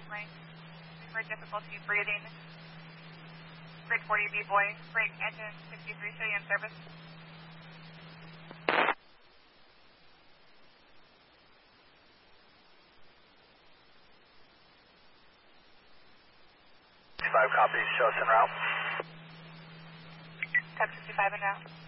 lane. For difficulty breathing. Freight 40B boy, freight engine 63, show you in service. 5 copies, show us en route. Tab 65 and out.